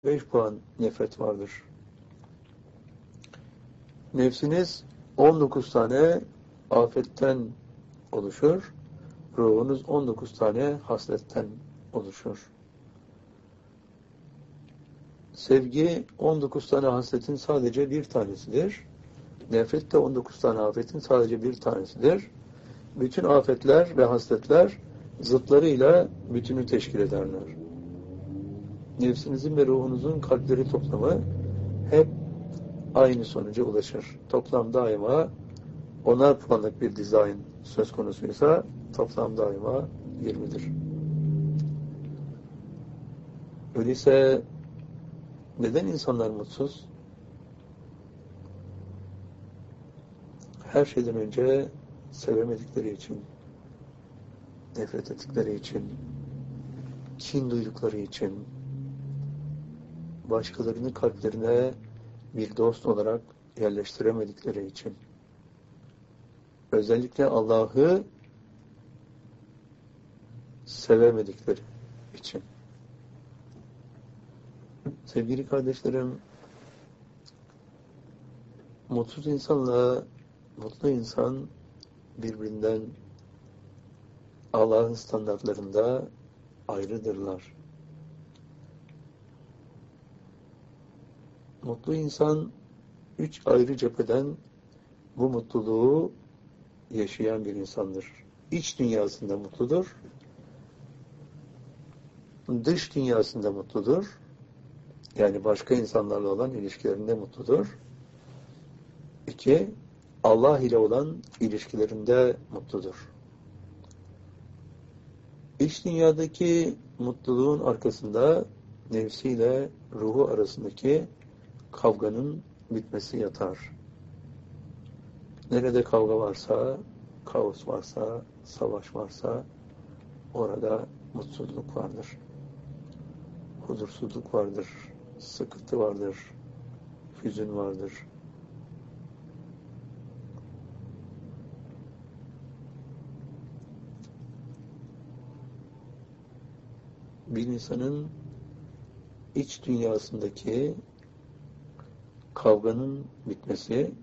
5 puan nefret vardır. Nefsiniz 19 tane afetten oluşur. Ruhunuz 19 tane hasletten oluşur. Sevgi 19 tane hasletin sadece bir tanesidir. Nefret de 19 tane afetin sadece bir tanesidir. Bütün afetler ve hasletler zıtlarıyla bütünü teşkil ederler. Nefsinizin ve ruhunuzun kalpleri toplamı hep aynı sonuca ulaşır. Toplam daima 10'ar puanlık bir dizayn söz konusuysa toplam daima 20'dir. Öyleyse neden insanlar mutsuz? Her şeyden önce sevemedikleri için, nefret ettikleri için, kin duydukları için, başkalarını kalplerine bir dost olarak yerleştiremedikleri için, özellikle Allah'ı sevemedikleri için. Sevgili kardeşlerim, mutsuz insanla mutlu insan birbirinden Allah'ın standartlarında ayrıdırlar. Mutlu insan 3 ayrı cepheden bu mutluluğu yaşayan bir insandır. İç dünyasında mutludur, dış dünyasında mutludur, yani başka insanlarla olan ilişkilerinde mutludur. 2, Allah ile olan ilişkilerinde mutludur. İç dünyadaki mutluluğun arkasında nefsiyle ruhu arasındaki kavganın bitmesi yatar. Nerede kavga varsa, kaos varsa, savaş varsa orada mutsuzluk vardır. Huzursuzluk vardır, sıkıntı vardır, hüzün vardır. Bir insanın iç dünyasındaki kavganın bitmesi,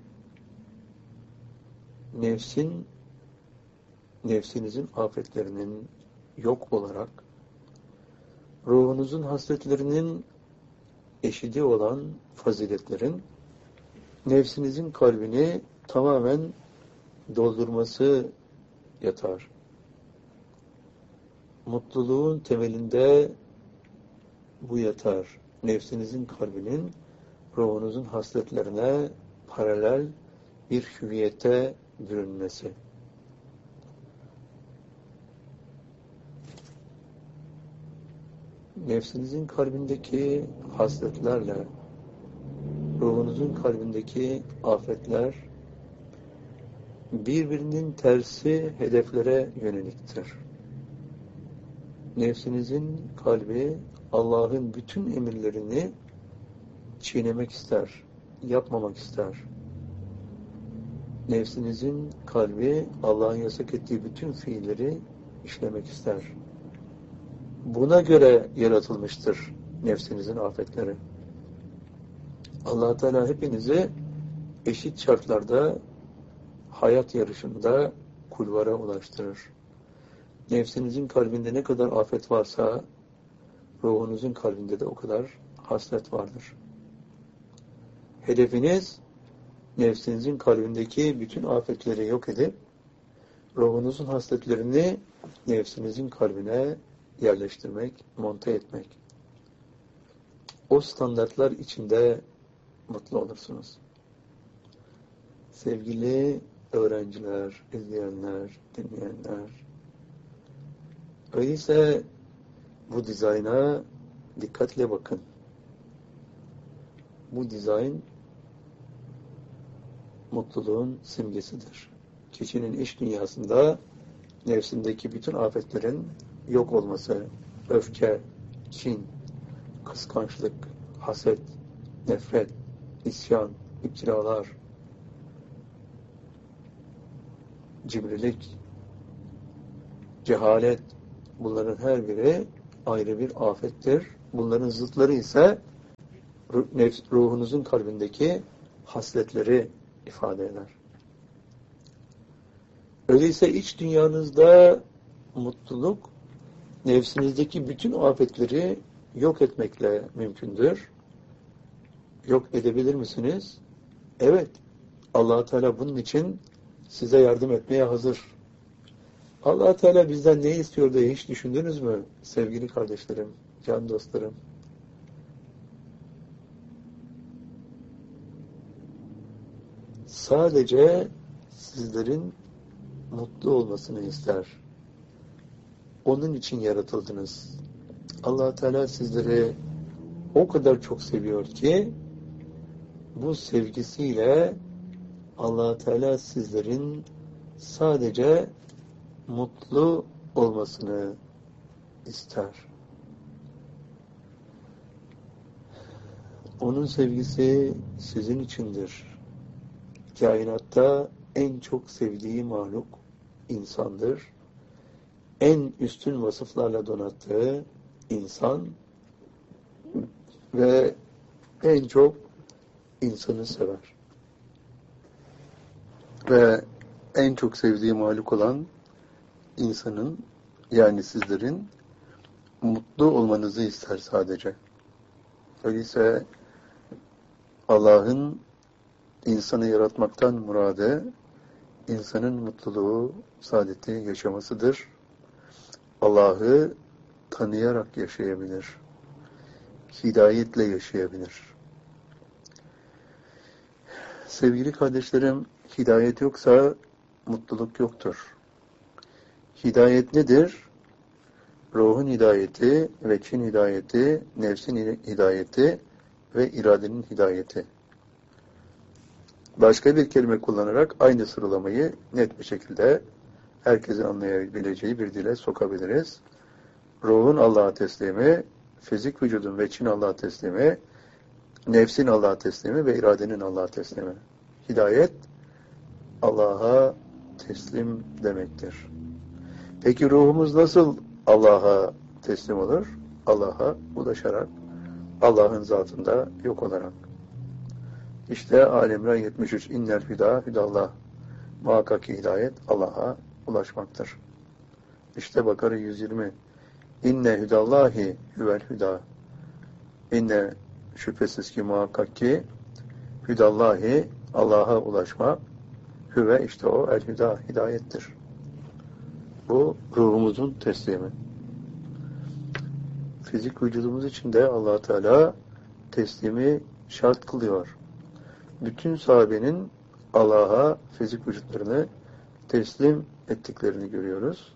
nefsinizin afetlerinin yok olarak, ruhunuzun hasletlerinin eşidi olan faziletlerin, nefsinizin kalbini tamamen doldurması yatar. Mutluluğun temelinde bu yatar. Nefsinizin kalbinin ruhunuzun hasletlerine paralel bir hüviyete bürünmesi. Nefsinizin kalbindeki hasletlerle ruhunuzun kalbindeki afetler birbirinin tersi hedeflere yöneliktir. Nefsinizin kalbi Allah'ın bütün emirlerini çiğnemek ister, yapmamak ister. Nefsinizin kalbi Allah'ın yasak ettiği bütün fiilleri işlemek ister. Buna göre yaratılmıştır nefsinizin afetleri. Allah Teala hepinizi eşit şartlarda hayat yarışında kulvara ulaştırır. Nefsinizin kalbinde ne kadar afet varsa ruhunuzun kalbinde de o kadar haslet vardır. Hedefiniz nefsinizin kalbindeki bütün afetleri yok edip ruhunuzun hasletlerini nefsinizin kalbine yerleştirmek, monte etmek. O standartlar içinde mutlu olursunuz. Sevgili öğrenciler, izleyenler, dinleyenler, öyleyse bu dizayna dikkatle bakın. Bu dizayn mutluluğun simgesidir. Kişinin iç dünyasında nefsindeki bütün afetlerin yok olması, öfke, kin, kıskançlık, haset, nefret, isyan, iptiralar, cimrilik, cehalet, bunların her biri ayrı bir afettir. Bunların zıtları ise ruhunuzun kalbindeki hasletleri ifade eder. Öyleyse iç dünyanızda mutluluk, nefsinizdeki bütün afetleri yok etmekle mümkündür. Yok edebilir misiniz? Evet. Allah Teala bunun için size yardım etmeye hazır. Allah Teala bizden ne istiyor diye hiç düşündünüz mü? Sevgili kardeşlerim, can dostlarım. Sadece sizlerin mutlu olmasını ister. Onun için yaratıldınız. Allah Teala sizleri o kadar çok seviyor ki bu sevgisiyle Allah Teala sizlerin sadece mutlu olmasını ister. Onun sevgisi sizin içindir. Kainatta en çok sevdiği mahluk insandır. En üstün vasıflarla donattığı insan ve en çok insanı sever. Ve en çok sevdiği mahluk olan insanın, yani sizlerin mutlu olmanızı ister sadece. Öyleyse Allah'ın insanı yaratmaktan muradı, insanın mutluluğu, saadeti yaşamasıdır. Allah'ı tanıyarak yaşayabilir. Hidayetle yaşayabilir. Sevgili kardeşlerim, hidayet yoksa mutluluk yoktur. Hidayet nedir? Ruhun hidayeti, veçhin hidayeti, nefsin hidayeti ve iradenin hidayeti. Başka bir kelime kullanarak aynı sıralamayı net bir şekilde herkesin anlayabileceği bir dile sokabiliriz. Ruhun Allah'a teslimi, fizik vücudun veçhin Allah'a teslimi, nefsin Allah'a teslimi ve iradenin Allah'a teslimi. Hidayet, Allah'a teslim demektir. Peki ruhumuz nasıl Allah'a teslim olur? Allah'a ulaşarak, Allah'ın zatında yok olarak. İşte Alimran 73. İnnel hüda hüdallah. Muhakkak ki hidayet Allah'a ulaşmaktır. İşte Bakara 120. İnne hüdallahi hüvel hüda. İnne şüphesiz ki muhakkak ki hüdallahi Allah'a ulaşma. Hüve işte o el hüda hidayettir. Bu ruhumuzun teslimi. Fizik vücudumuz için de Allah Teala teslimi şart kılıyor. Bütün sahabenin Allah'a fizik vücutlarını teslim ettiklerini görüyoruz.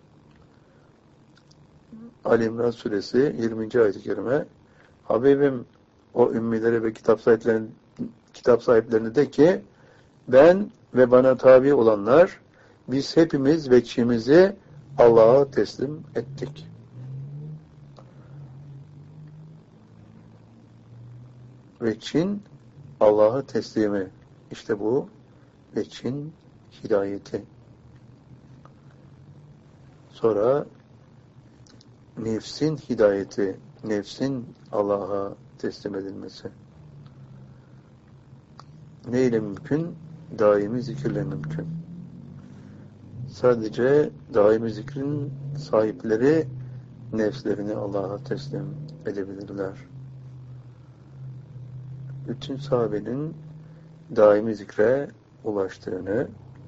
Ali İmran suresi 20. ayet-i kerime, Habibim o ümmilere ve kitap sahiplerine de ki ben ve bana tabi olanlar biz hepimiz veçhimizi Allah'a teslim ettik. Veçhin Allah'a teslimi. İşte bu veçhin hidayeti. Sonra nefsin hidayeti, nefsin Allah'a teslim edilmesi. Neyle mümkün? Daimi zikirle mümkün. Sadece daimi zikrin sahipleri nefslerini Allah'a teslim edebilirler. Bütün sahabenin daimi zikre ulaştığını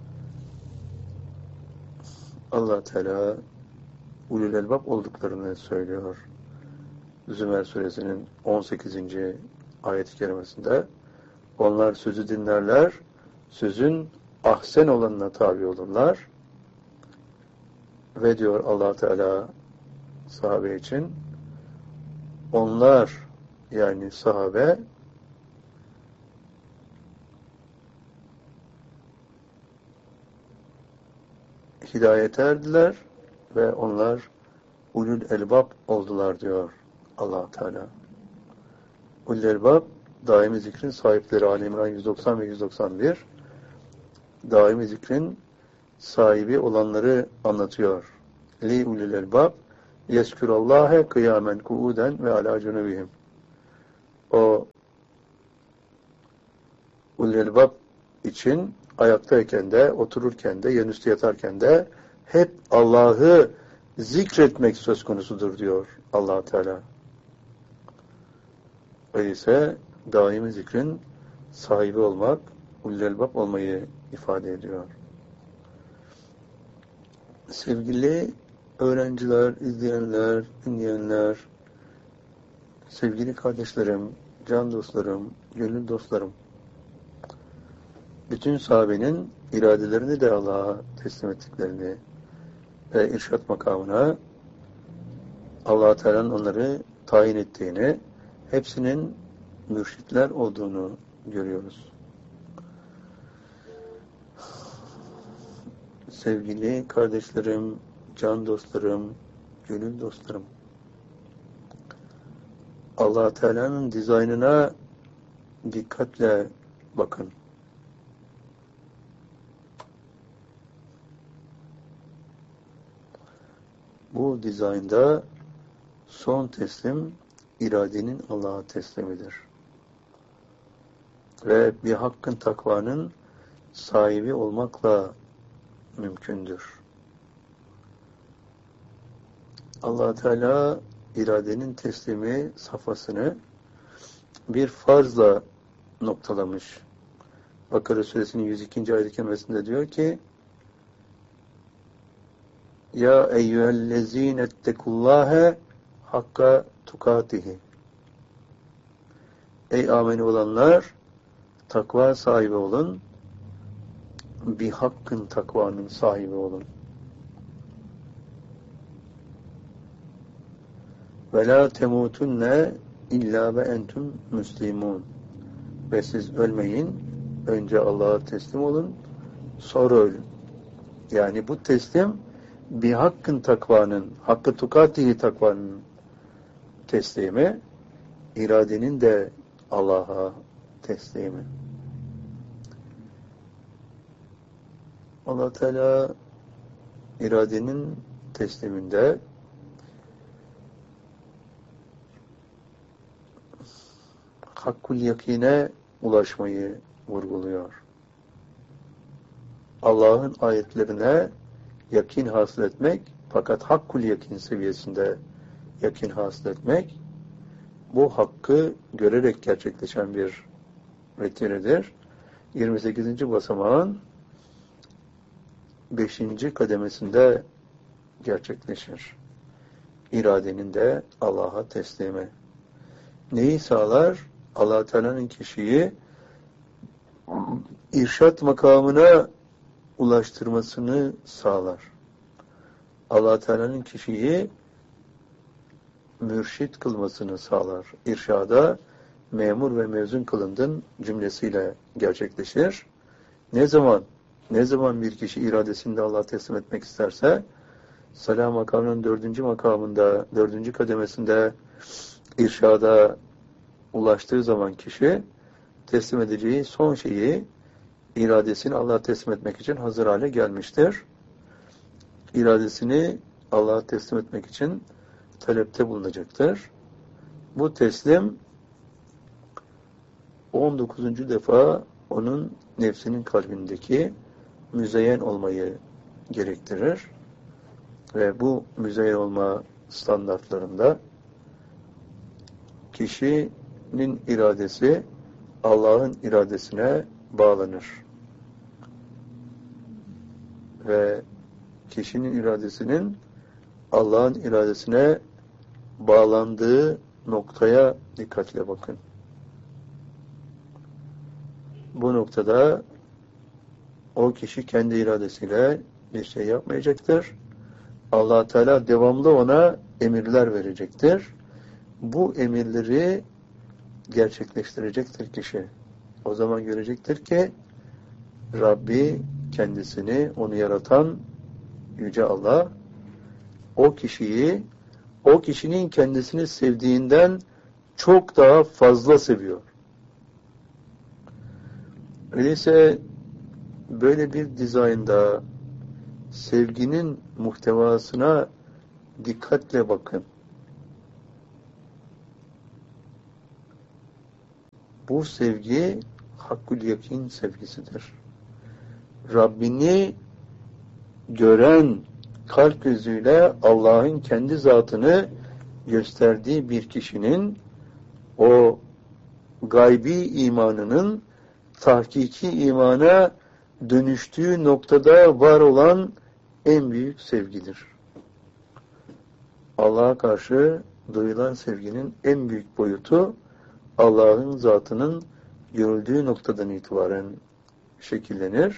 Allah Teala ulul elbab olduklarını söylüyor. Zümer suresinin 18. ayet-i kerimesinde onlar sözü dinlerler, sözün ahsen olanına tabi olurlar ve diyor Allah Teala sahabe için onlar yani sahabe hidayete erdiler ve onlar ulul elbab oldular diyor Allah Teala. Ulul elbab daimi zikrin sahipleri Ali İmran 190 ve 191 daimi zikrin sahibi olanları anlatıyor. Li ulul elbab yeskurallahe kıyamen kuuden ve ala cunubihim. O ulul elbab için ayaktayken de, otururken de, yanüstü yatarken de hep Allah'ı zikretmek söz konusudur diyor Allah Teala. Öyleyse daimi zikrin sahibi olmak, ulul elbab olmayı ifade ediyor. Sevgili öğrenciler, izleyenler, dinleyenler, sevgili kardeşlerim, can dostlarım, gönül dostlarım, bütün sahabenin iradelerini de Allah'a teslim ettiklerini ve irşat makamına Allah-u Teala'nın onları tayin ettiğini, hepsinin mürşitler olduğunu görüyoruz. Sevgili kardeşlerim, can dostlarım, gönül dostlarım, Allah-u Teala'nın dizaynına dikkatle bakın. Bu dizaynda son teslim iradenin Allah'a teslimidir. Ve bir hakkın takvanın sahibi olmakla mümkündür. Allah Teala iradenin teslimi safhasını bir farzla noktalamış. Bakara suresinin 102. ayet-i kerimesinde diyor ki: Ya eyyühellezîne ettekullâhe hakka tukatihi. Ey ameni olanlar, takva sahibi olun, bir hakkın takvanın sahibi olun. Ve la temutunne illa ve entum müslimun. Ve siz ölmeyin, önce Allah'a teslim olun, sonra ölün. Yani bu teslim bir hakkın takvanın, hakkı tukatihi takvanın teslimi, iradenin de Allah'a teslimi. Allah Teala iradenin tesliminde hakkul yakine ulaşmayı vurguluyor. Allah'ın ayetlerine yakin hasıl etmek, fakat hakkul yakin seviyesinde yakin hasıl etmek, bu hakkı görerek gerçekleşen bir vetiredir. 28. basamağın 5. kademesinde gerçekleşir. İradenin de Allah'a teslimi. Neyi sağlar? Allah Teala'nın kişiyi irşat makamına ulaştırmasını sağlar. Allah Teala'nın kişiyi mürşit kılmasını sağlar. İrşada memur ve mezun kılındın cümlesiyle gerçekleşir. Ne zaman bir kişi iradesini de Allah'a teslim etmek isterse, salah makamının 4. makamında, 4. kademesinde irşada ulaştığı zaman kişi teslim edeceği son şeyi, iradesini Allah'a teslim etmek için hazır hale gelmiştir. İradesini Allah'a teslim etmek için talepte bulunacaktır. Bu teslim 19. defa onun nefsinin kalbindeki müzeyyen olmayı gerektirir. Ve bu müzeyyen olma standartlarında kişinin iradesi Allah'ın iradesine bağlanır. Ve kişinin iradesinin Allah'ın iradesine bağlandığı noktaya dikkatle bakın. Bu noktada o kişi kendi iradesiyle bir şey yapmayacaktır. Allah Teala devamlı ona emirler verecektir. Bu emirleri gerçekleştirecektir kişi. O zaman görecektir ki Rabbi kendisini, onu yaratan Yüce Allah, o kişiyi, o kişinin kendisini sevdiğinden çok daha fazla seviyor. Öyleyse böyle bir dizaynda sevginin muhtevasına dikkatle bakın. Bu sevgi hakkul yakin sevgisidir. Rabbini gören kalp gözüyle Allah'ın kendi zatını gösterdiği bir kişinin o gaybi imanının tahkiki imana dönüştüğü noktada var olan en büyük sevgidir. Allah'a karşı duyulan sevginin en büyük boyutu Allah'ın zatının görüldüğü noktadan itibaren şekillenir.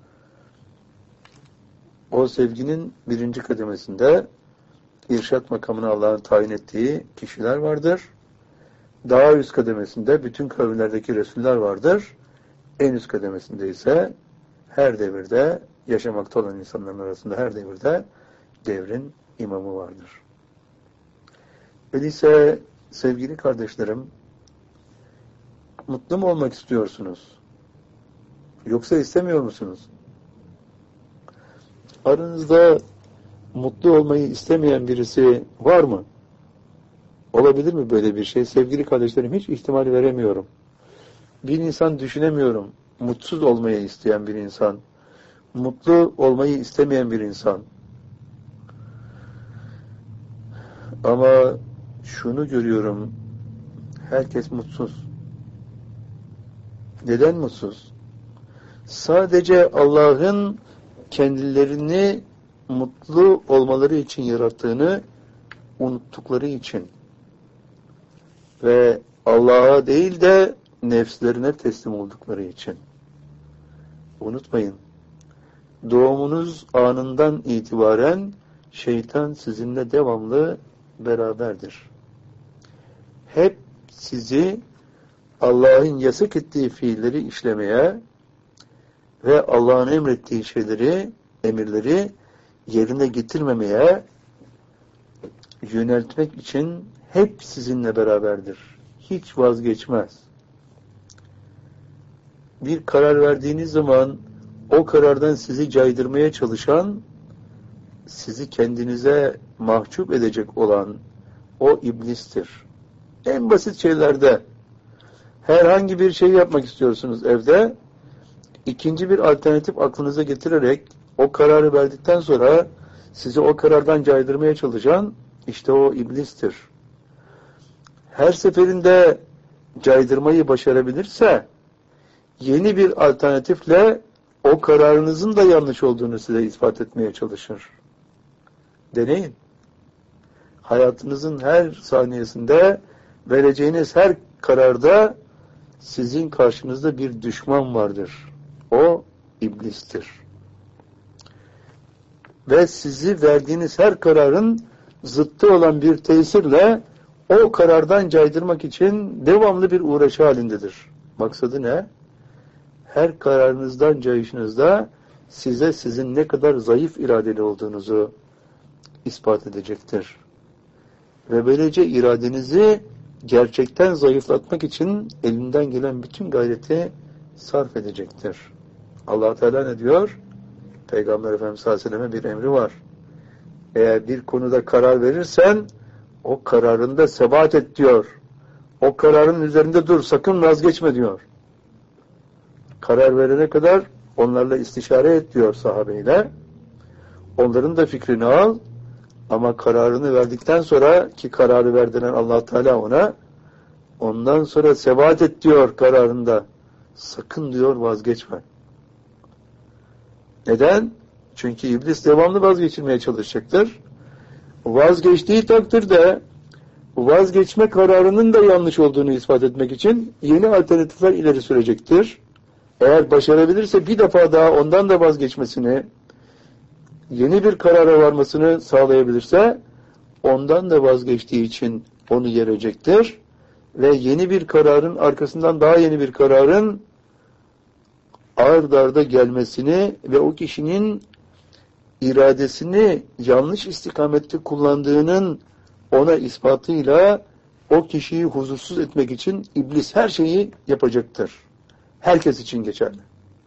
O sevginin birinci kademesinde irşat makamına Allah'ın tayin ettiği kişiler vardır. Daha üst kademesinde bütün kavimlerdeki Resuller vardır. En üst kademesinde ise her devirde yaşamakta olan insanların arasında her devirde devrin imamı vardır. Öyleyse sevgili kardeşlerim, mutlu mu olmak istiyorsunuz? Yoksa istemiyor musunuz? Aranızda mutlu olmayı istemeyen birisi var mı? Olabilir mi böyle bir şey? Sevgili kardeşlerim, hiç ihtimal veremiyorum. Bir insan düşünemiyorum. Mutsuz olmayı isteyen bir insan. Mutlu olmayı istemeyen bir insan. Ama şunu görüyorum. Herkes mutsuz. Neden mutsuz? Sadece Allah'ın kendilerini mutlu olmaları için yarattığını unuttukları için ve Allah'a değil de nefslerine teslim oldukları için. Unutmayın, doğumunuz anından itibaren şeytan sizinle devamlı beraberdir. Hep sizi Allah'ın yasak ettiği fiilleri işlemeye ve Allah'ın emrettiği şeyleri, emirleri yerine getirmemeye yöneltmek için hep sizinle beraberdir. Hiç vazgeçmez. Bir karar verdiğiniz zaman o karardan sizi caydırmaya çalışan, sizi kendinize mahcup edecek olan o iblistir. En basit şeylerde herhangi bir şey yapmak istiyorsunuz evde, ikinci bir alternatif aklınıza getirerek o kararı verdikten sonra sizi o karardan caydırmaya çalışan işte o iblistir. Her seferinde caydırmayı başarabilirse yeni bir alternatifle o kararınızın da yanlış olduğunu size ispat etmeye çalışır. Deneyin. Hayatınızın her saniyesinde vereceğiniz her kararda sizin karşınızda bir düşman vardır. O iblistir. Ve sizi verdiğiniz her kararın zıttı olan bir tesirle o karardan caydırmak için devamlı bir uğraşı halindedir. Maksadı ne? Her kararınızdan cayışınızda size sizin ne kadar zayıf iradeli olduğunuzu ispat edecektir. Ve böylece iradenizi gerçekten zayıflatmak için elinden gelen bütün gayreti sarf edecektir. Allah Teala ne diyor? Peygamber Efendimiz sallallahu aleyhi ve sellem'e bir emri var. Eğer bir konuda karar verirsen o kararında sebat et diyor. O kararın üzerinde dur, sakın vazgeçme diyor. Karar verene kadar onlarla istişare et diyor sahabeyle. Onların da fikrini al ama kararını verdikten sonra ki kararı verdiren Allah Teala ona ondan sonra sebat et diyor kararında. Sakın diyor vazgeçme. Neden? Çünkü iblis devamlı vazgeçirmeye çalışacaktır. Vazgeçtiği takdirde vazgeçme kararının da yanlış olduğunu ispat etmek için yeni alternatifler ileri sürecektir. Eğer başarabilirse bir defa daha ondan da vazgeçmesini, yeni bir karara varmasını sağlayabilirse ondan da vazgeçtiği için onu yerecektir. Ve yeni bir kararın arkasından daha yeni bir kararın ard arda gelmesini ve o kişinin iradesini yanlış istikamette kullandığının ona ispatıyla o kişiyi huzursuz etmek için iblis her şeyi yapacaktır. Herkes için geçerli.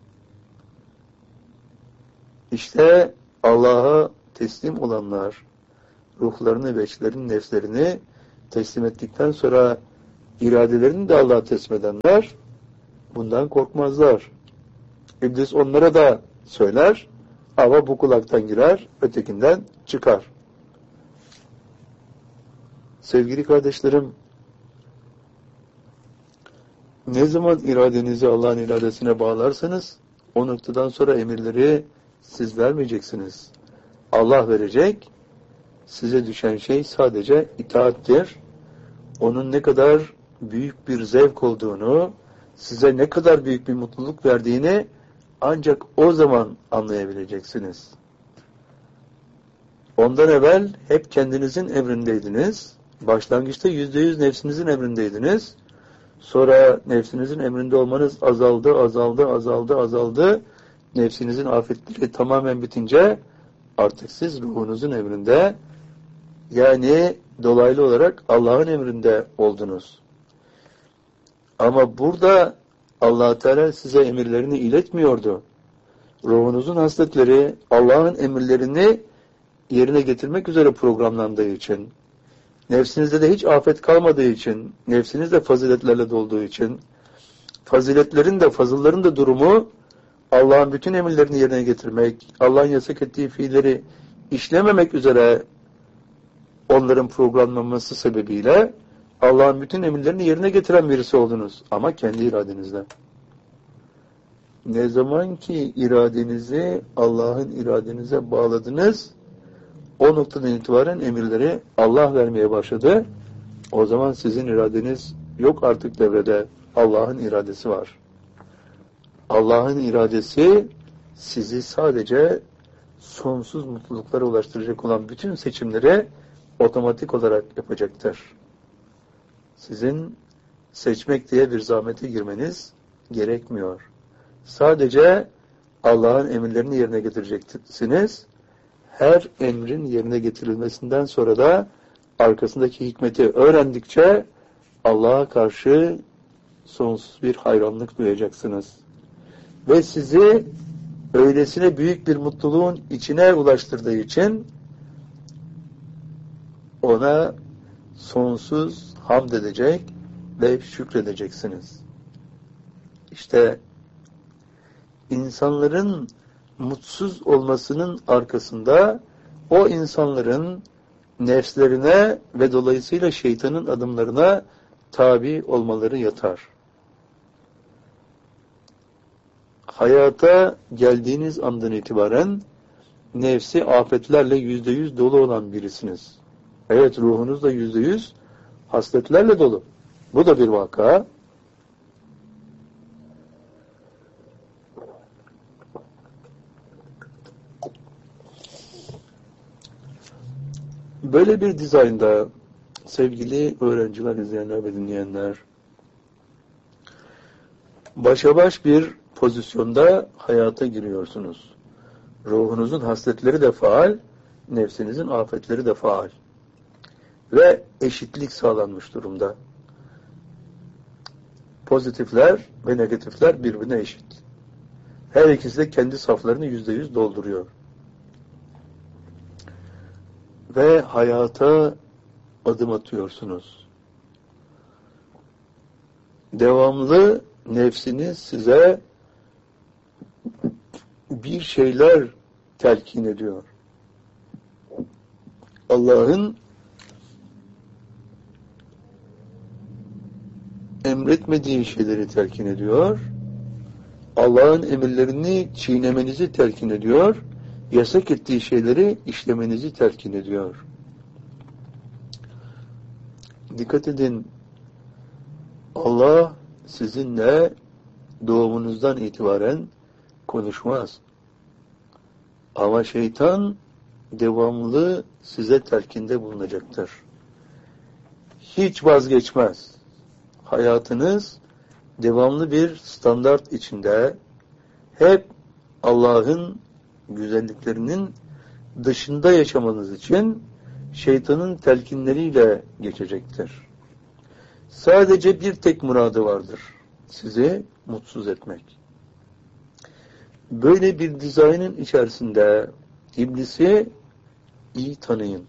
İşte Allah'a teslim olanlar, ruhlarını ve içlerini, nefslerini teslim ettikten sonra iradelerini de Allah'a teslim edenler, Bundan korkmazlar. İblis onlara da söyler ama bu kulaktan girer, ötekinden çıkar. Sevgili kardeşlerim, ne zaman iradenizi Allah'ın iradesine bağlarsanız, o noktadan sonra emirleri siz vermeyeceksiniz. Allah verecek, size düşen şey sadece itaattir. Onun ne kadar büyük bir zevk olduğunu, size ne kadar büyük bir mutluluk verdiğini ancak o zaman anlayabileceksiniz. Ondan evvel hep kendinizin emrindeydiniz. Başlangıçta %100 nefsinizin emrindeydiniz. Sonra nefsinizin emrinde olmanız azaldı. Nefsinizin afetleri tamamen bitince artık siz ruhunuzun emrinde, yani dolaylı olarak Allah'ın emrinde oldunuz. Ama burada Allah Teala size emirlerini iletmiyordu. Ruhunuzun hasletleri Allah'ın emirlerini yerine getirmek üzere programlandığı için, nefsinizde de hiç afet kalmadığı için, nefsiniz de faziletlerle dolduğu için, faziletlerin de, fazılların da durumu Allah'ın bütün emirlerini yerine getirmek, Allah'ın yasak ettiği fiilleri işlememek üzere onların programlanması sebebiyle Allah'ın bütün emirlerini yerine getiren birisi oldunuz. Ama kendi iradenizle. Ne zaman ki iradenizi Allah'ın iradenize bağladınız, o noktadan itibaren emirleri Allah vermeye başladı. O zaman sizin iradeniz yok artık devrede. Allah'ın iradesi var. Allah'ın iradesi sizi sadece sonsuz mutluluklara ulaştıracak olan bütün seçimleri otomatik olarak yapacaktır. Sizin seçmek diye bir zahmete girmeniz gerekmiyor. Sadece Allah'ın emirlerini yerine getireceksiniz. Her emrin yerine getirilmesinden sonra da arkasındaki hikmeti öğrendikçe Allah'a karşı sonsuz bir hayranlık duyacaksınız. Ve sizi öylesine büyük bir mutluluğun içine ulaştırdığı için ona sonsuz hamd edecek ve şükredeceksiniz. İşte insanların mutsuz olmasının arkasında o insanların nefslerine ve dolayısıyla şeytanın adımlarına tabi olmaları yatar. Hayata geldiğiniz andan itibaren nefsi afetlerle %100 dolu olan birisiniz. Evet, ruhunuz da %100 hasletlerle dolu. Bu da bir vaka. Böyle bir dizaynda sevgili öğrenciler, izleyenler ve dinleyenler, başa baş bir pozisyonda hayata giriyorsunuz. Ruhunuzun hasletleri de faal, nefsinizin afetleri de faal. Ve eşitlik sağlanmış durumda. Pozitifler ve negatifler birbirine eşit. Her ikisi de kendi saflarını %100 dolduruyor. Ve hayata adım atıyorsunuz. Devamlı nefsiniz size bir şeyler telkin ediyor. Allah'ın emretmediği şeyleri telkin ediyor. Allah'ın emirlerini çiğnemenizi telkin ediyor. Yasak ettiği şeyleri işlemenizi telkin ediyor. Dikkat edin. Allah sizinle doğumunuzdan itibaren konuşmaz. Ama şeytan devamlı size telkinde bulunacaktır. Hiç vazgeçmez. Hayatınız devamlı bir standart içinde hep Allah'ın güzelliklerinin dışında yaşamanız için şeytanın telkinleriyle geçecektir. Sadece bir tek muradı vardır. Sizi mutsuz etmek. Böyle bir dizaynın içerisinde iblisi iyi tanıyın.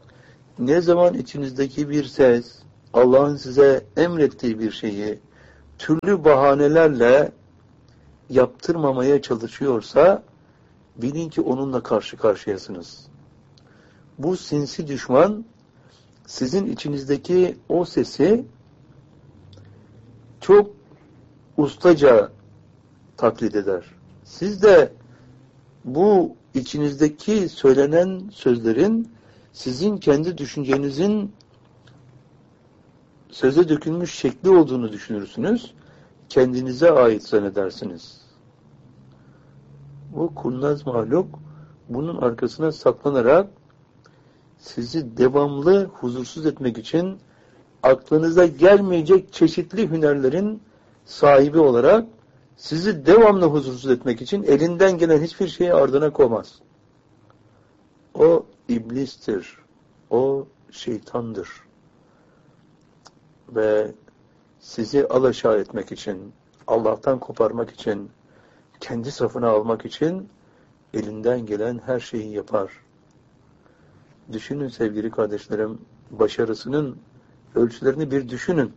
Ne zaman içinizdeki bir ses Allah'ın size emrettiği bir şeyi türlü bahanelerle yaptırmamaya çalışıyorsa bilin ki onunla karşı karşıyasınız. Bu sinsi düşman sizin içinizdeki o sesi çok ustaca taklit eder. Siz de bu içinizdeki söylenen sözlerin sizin kendi düşüncenizin söze dökülmüş şekli olduğunu düşünürsünüz. Kendinize ait zannedersiniz. Bu kurnaz mahluk bunun arkasına saklanarak sizi devamlı huzursuz etmek için aklınıza gelmeyecek çeşitli hünerlerin sahibi olarak sizi devamlı huzursuz etmek için elinden gelen hiçbir şeyi ardına koymaz. O iblistir. O şeytandır. Ve sizi alaşağı etmek için, Allah'tan koparmak için, kendi safına almak için elinden gelen her şeyi yapar. Düşünün sevgili kardeşlerim, başarısının ölçülerini bir düşünün.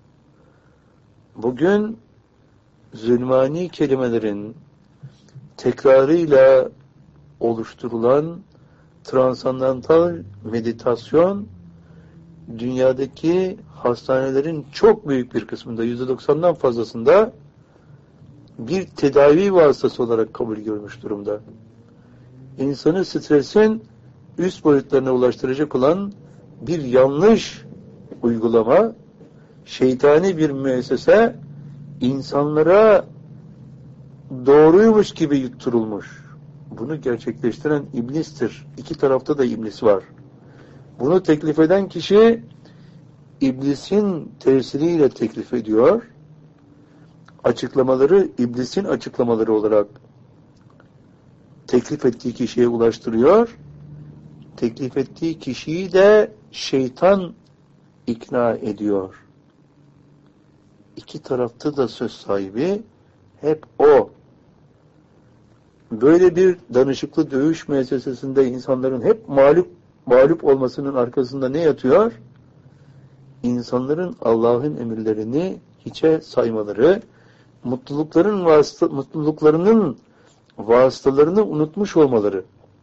Bugün zulmani kelimelerin tekrarıyla oluşturulan transandantal meditasyon dünyadaki hastanelerin çok büyük bir kısmında, %90'dan fazlasında bir tedavi vasıtası olarak kabul görmüş durumda. İnsanı stresin üst boyutlarına ulaştıracak olan bir yanlış uygulama, şeytani bir müessese insanlara doğruymuş gibi yutturulmuş. Bunu gerçekleştiren iblistir. İki tarafta da iblis var. Bunu teklif eden kişi iblisin tesiriyle teklif ediyor. Açıklamaları iblisin açıklamaları olarak teklif ettiği kişiye ulaştırıyor. Teklif ettiği kişiyi de şeytan ikna ediyor. İki tarafta da söz sahibi hep o. Böyle bir danışıklı dövüş müessesesinde insanların hep mağlup olmasının arkasında ne yatıyor? İnsanların Allah'ın emirlerini hiçe saymaları, mutluluklarının vasıtalarını unutmuş olmaları.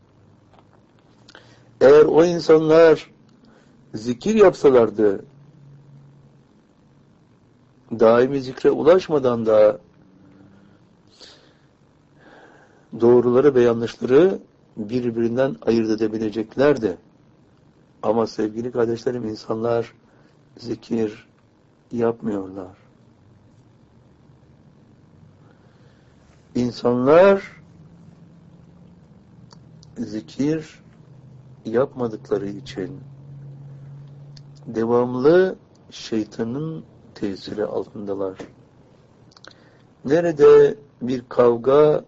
Eğer o insanlar zikir yapsalardı, daimi zikre ulaşmadan da doğruları ve yanlışları birbirinden ayırt edebileceklerdi. Ama sevgili kardeşlerim, insanlar zikir yapmıyorlar. İnsanlar zikir yapmadıkları için devamlı şeytanın tesiri altındalar. Nerede bir kavga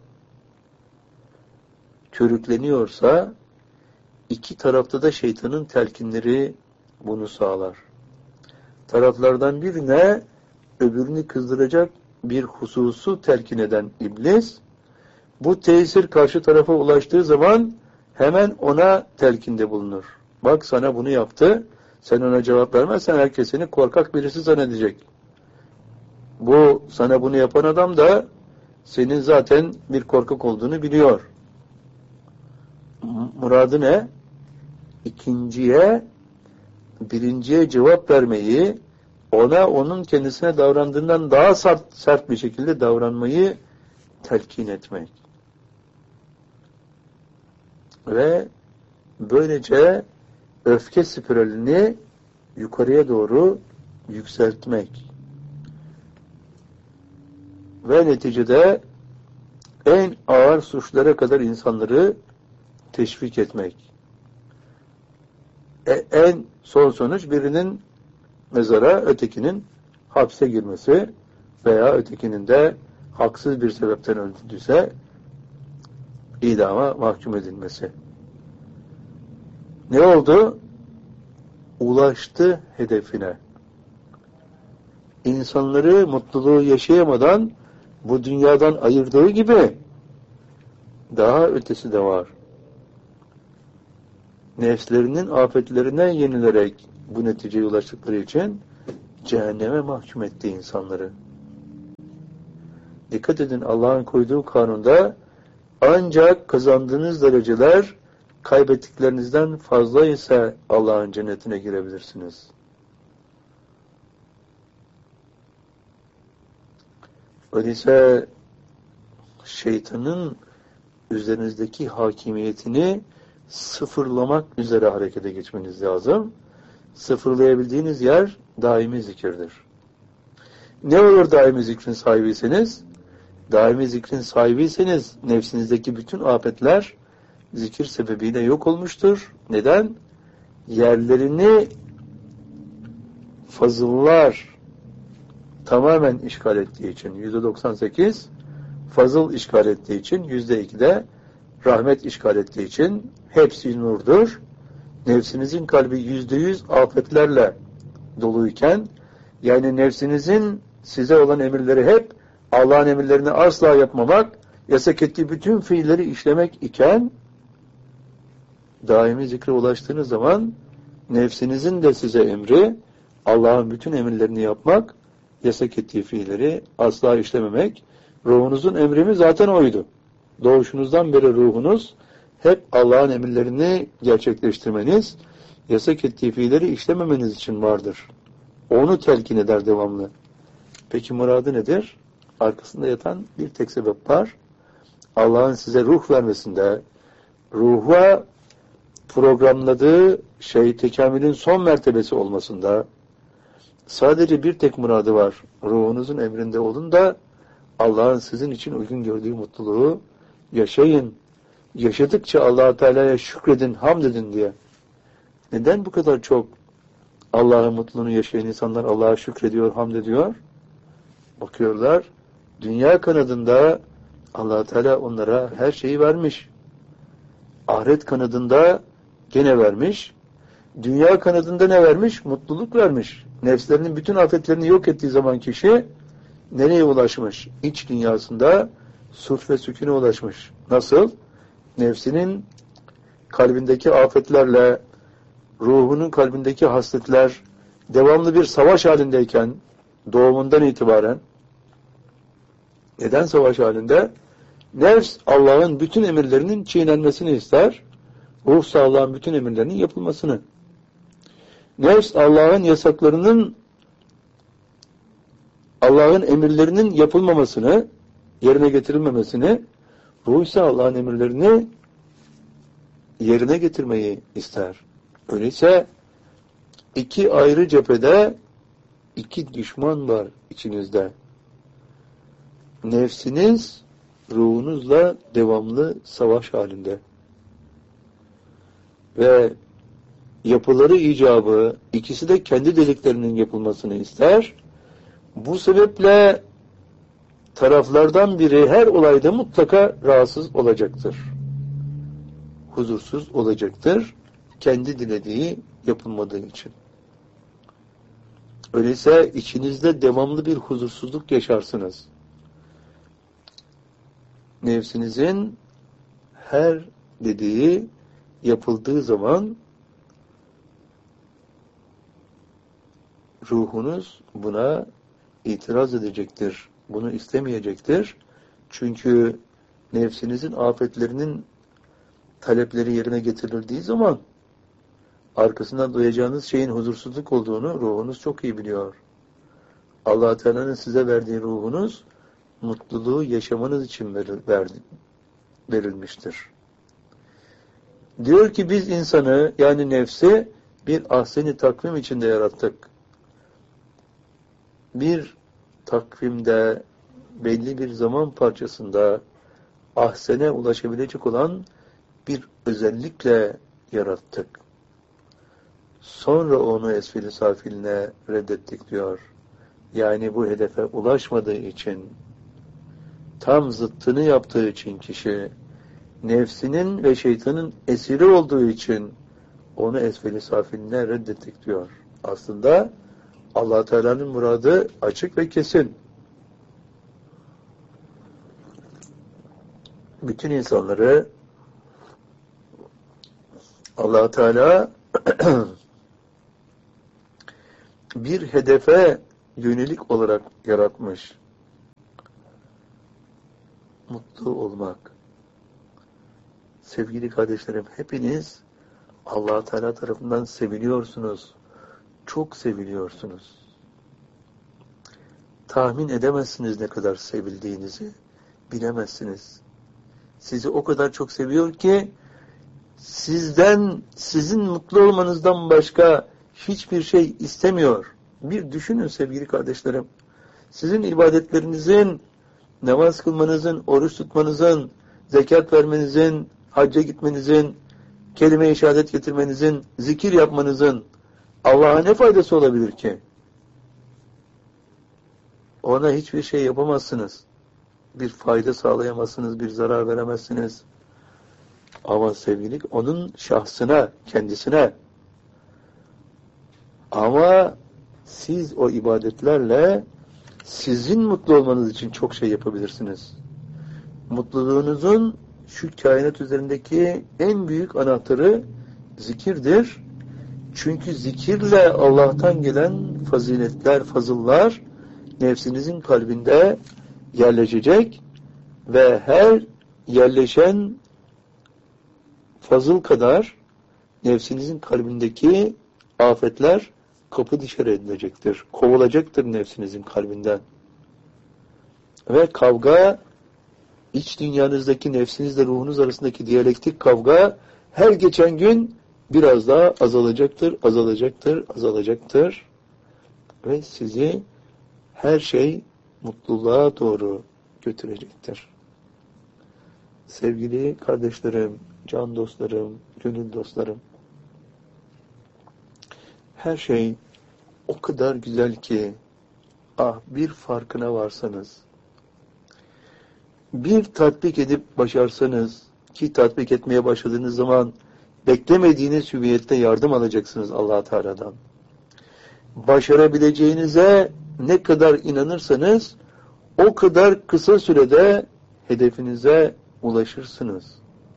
körükleniyorsa iki tarafta da şeytanın telkinleri bunu sağlar. Taraflardan birine öbürünü kızdıracak bir hususu telkin eden iblis, bu tesir karşı tarafa ulaştığı zaman hemen ona telkinde bulunur. Bak sana bunu yaptı, sen ona cevap vermezsen herkes seni korkak birisi zannedecek. Bu sana bunu yapan adam da senin zaten bir korkak olduğunu biliyor. Muradı ne? İkinciye, birinciye cevap vermeyi, ona onun kendisine davrandığından daha sert bir şekilde davranmayı telkin etmek. Ve böylece öfke spiralini yukarıya doğru yükseltmek. Ve neticede en ağır suçlara kadar insanları teşvik etmek. En son sonuç birinin mezara, ötekinin hapse girmesi veya ötekinin de haksız bir sebepten öldüyse idama mahkum edilmesi. Ne oldu? Ulaştı hedefine. İnsanları mutluluğu yaşayamadan bu dünyadan ayırdığı gibi daha ötesi de var. Nefslerinin afetlerine yenilerek bu neticeye ulaştıkları için cehenneme mahkum etti insanları. Dikkat edin, Allah'ın koyduğu kanunda ancak kazandığınız dereceler kaybettiklerinizden fazla ise Allah'ın cennetine girebilirsiniz. Öyleyse şeytanın üzerinizdeki hakimiyetini sıfırlamak üzere harekete geçmeniz lazım. Sıfırlayabildiğiniz yer daimi zikirdir. Ne olur daimi zikrin sahibiyseniz? Daimi zikrin sahibiyseniz nefsinizdeki bütün afetler zikir sebebiyle yok olmuştur. Neden? Yerlerini fazıllar tamamen işgal ettiği için %98, fazıl işgal ettiği için %2'de rahmet işgal ettiği için hepsi nurdur. Nefsinizin kalbi %100 afetlerle doluyken, yani nefsinizin size olan emirleri hep Allah'ın emirlerini asla yapmamak, yasak ettiği bütün fiilleri işlemek iken, daimi zikre ulaştığınız zaman nefsinizin de size emri Allah'ın bütün emirlerini yapmak, yasak ettiği fiilleri asla işlememek. Ruhunuzun emri zaten oydu. Doğuşunuzdan beri ruhunuz hep Allah'ın emirlerini gerçekleştirmeniz, yasak ettiği fiilleri işlememeniz için vardır. Onu telkin eder devamlı. Peki muradı nedir? Arkasında yatan bir tek sebep var. Allah'ın size ruh vermesinde, ruha programladığı şey tekamülün son mertebesi olmasında sadece bir tek muradı var. Ruhunuzun emrinde olun da Allah'ın sizin için uygun gördüğü mutluluğu yaşayın. Yaşadıkça Allah-u Teala'ya şükredin, hamd edin diye. Neden bu kadar çok Allah'ın mutluluğunu yaşayan insanlar Allah'a şükrediyor, hamd ediyor? Bakıyorlar, dünya kanadında Allah-u Teala onlara her şeyi vermiş. Ahiret kanadında gene vermiş. Dünya kanadında ne vermiş? Mutluluk vermiş. Nefslerinin bütün afetlerini yok ettiği zaman kişi nereye ulaşmış? İç dünyasında sulh ve sükûne ulaşmış. Nasıl? Nefsinin kalbindeki afetlerle ruhunun kalbindeki hasletler devamlı bir savaş halindeyken doğumundan itibaren neden savaş halinde? Nefs Allah'ın bütün emirlerinin çiğnenmesini ister. Ruh Allah'ın bütün emirlerinin yapılmasını. Nefs Allah'ın yasaklarının, Allah'ın emirlerinin yapılmamasını, yerine getirilmemesini, ruh ise Allah'ın emirlerini yerine getirmeyi ister. Öyleyse iki ayrı cephede iki düşman var içinizde. Nefsiniz ruhunuzla devamlı savaş halinde. Ve yapıları icabı ikisi de kendi deliklerinin yapılmasını ister. Bu sebeple taraflardan biri her olayda mutlaka rahatsız olacaktır. Huzursuz olacaktır. Kendi dilediği yapılmadığı için. Öyleyse içinizde devamlı bir huzursuzluk yaşarsınız. Nefsinizin her dediği yapıldığı zaman ruhunuz buna itiraz edecektir. Bunu istemeyecektir. Çünkü nefsinizin afetlerinin talepleri yerine getirildiği zaman arkasından duyacağınız şeyin huzursuzluk olduğunu ruhunuz çok iyi biliyor. Allah Teala'nın size verdiği ruhunuz mutluluğu yaşamanız için verilmiştir. Diyor ki biz insanı, yani nefsi bir ahsen-i takvim içinde yarattık. Bir takvimde belli bir zaman parçasında ahsene ulaşabilecek olan bir özellikle yarattık. Sonra onu esfil-i safiline reddettik diyor. Yani bu hedefe ulaşmadığı için, tam zıttını yaptığı için kişi, nefsinin ve şeytanın esiri olduğu için onu esfel-i safiline reddettik diyor. Aslında Allah Teala'nın muradı açık ve kesin. Bütün insanları Allah Teala bir hedefe yönelik olarak yaratmış. mutlu olmak. Sevgili kardeşlerim, hepiniz Allah Teala tarafından seviliyorsunuz. Çok seviliyorsunuz. Tahmin edemezsiniz ne kadar sevildiğinizi. Bilemezsiniz. Sizi o kadar çok seviyor ki sizin mutlu olmanızdan başka hiçbir şey istemiyor. Bir düşünün sevgili kardeşlerim. Sizin ibadetlerinizin, namaz kılmanızın, oruç tutmanızın, zekat vermenizin, hacca gitmenizin, kelime-i şehadet getirmenizin, zikir yapmanızın Allah'a ne faydası olabilir ki? Ona hiçbir şey yapamazsınız. Bir fayda sağlayamazsınız, bir zarar veremezsiniz. Ama sevgilik onun şahsına, kendisine. Ama siz o ibadetlerle sizin mutlu olmanız için çok şey yapabilirsiniz. Mutluluğunuzun şu kainat üzerindeki en büyük anahtarı zikirdir. Çünkü zikirle Allah'tan gelen faziletler, fazıllar nefsinizin kalbinde yerleşecek ve her yerleşen fazıl kadar nefsinizin kalbindeki afetler kapı dışarı edilecektir. Kovulacaktır nefsinizin kalbinden. Ve kavga, iç dünyanızdaki nefsinizle ruhunuz arasındaki diyalektik kavga her geçen gün biraz daha azalacaktır, azalacaktır, azalacaktır. Ve sizi her şey mutluluğa doğru götürecektir. Sevgili kardeşlerim, can dostlarım, gönül dostlarım, her şey o kadar güzel ki, bir farkına varsanız, bir tatbik edip başarsanız, ki tatbik etmeye başladığınız zaman beklemediğiniz hüviyette yardım alacaksınız Allah Teala'dan. Başarabileceğinize ne kadar inanırsanız, o kadar kısa sürede hedefinize ulaşırsınız.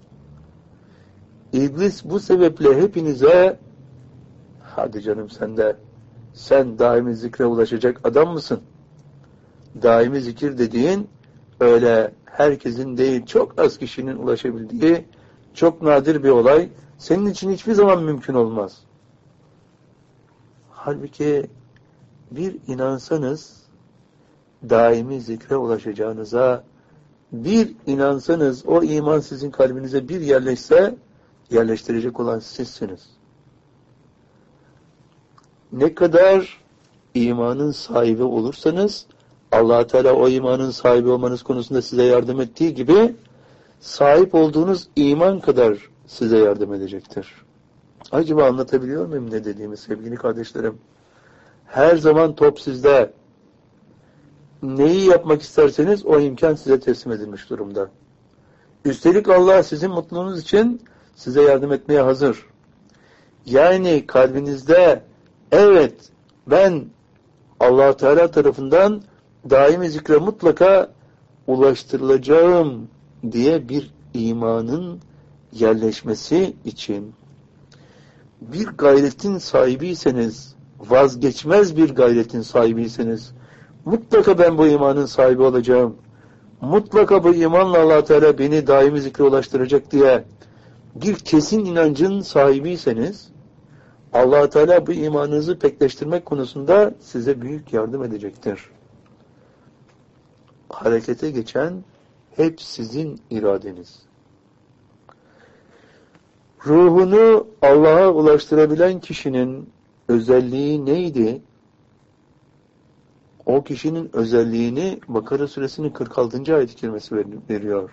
İblis bu sebeple hepinize, hadi canım sen daimi zikre ulaşacak adam mısın? Daimi zikir dediğin öyle herkesin değil, çok az kişinin ulaşabildiği çok nadir bir olay. Senin için hiçbir zaman mümkün olmaz. Halbuki bir inansanız daimi zikre ulaşacağınıza, bir inansanız o iman sizin kalbinize bir yerleşse, yerleştirecek olan sizsiniz. Ne kadar imanın sahibi olursanız, Allah Teala o imanın sahibi olmanız konusunda size yardım ettiği gibi, sahip olduğunuz iman kadar size yardım edecektir. Acaba anlatabiliyor muyum ne dediğimi sevgili kardeşlerim? Her zaman top sizde. Neyi yapmak isterseniz o imkan size teslim edilmiş durumda. Üstelik Allah sizin mutluluğunuz için size yardım etmeye hazır. Yani kalbinizde evet ben Allah Teala tarafından daimi zikre mutlaka ulaştırılacağım diye bir imanın yerleşmesi için bir gayretin sahibiyseniz, vazgeçmez bir gayretin sahibiyseniz, mutlaka ben bu imanın sahibi olacağım, mutlaka bu imanla Allah Teala beni daimi zikre ulaştıracak diye bir kesin inancın sahibiyseniz, Allah Teala bu imanınızı pekleştirmek konusunda size büyük yardım edecektir. Harekete geçen hep sizin iradeniz. Ruhunu Allah'a ulaştırabilen kişinin özelliği neydi? O kişinin özelliğini Bakara suresinin 46. ayet-i kerimesi veriyor.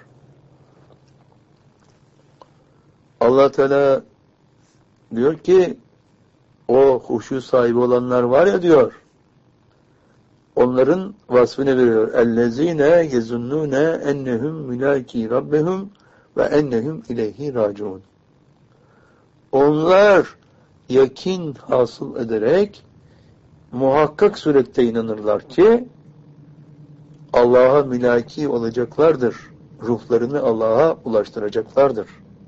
Allah Teala diyor ki o huşu sahibi olanlar var ya diyor. Onların vasfını veriyor. اَلَّذ۪ينَ يَزُنُّونَ اَنَّهُمْ مُلَاكِي رَبَّهُمْ وَاَنَّهُمْ اِلَيْهِ رَاجِعُونَ. Onlar yakin hasıl ederek muhakkak surette inanırlar ki Allah'a mülaki olacaklardır. Ruhlarını Allah'a ulaştıracaklardır.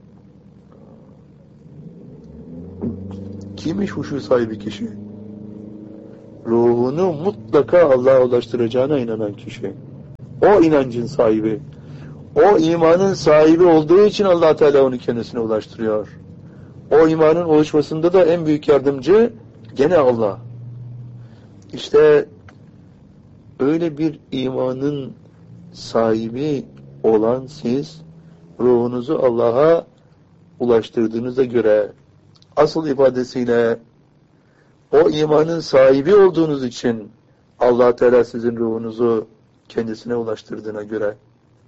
Kimmiş huşu sahibi kişi? Ruhunu mutlaka Allah'a ulaştıracağına inanan kişi. O inancın sahibi. O imanın sahibi olduğu için Allah Teala onu kendisine ulaştırıyor. O imanın oluşmasında da en büyük yardımcı gene Allah. İşte öyle bir imanın sahibi olan siz, ruhunuzu Allah'a ulaştırdığınıza göre, asıl ifadesiyle o imanın sahibi olduğunuz için Allah Teala sizin ruhunuzu kendisine ulaştırdığına göre,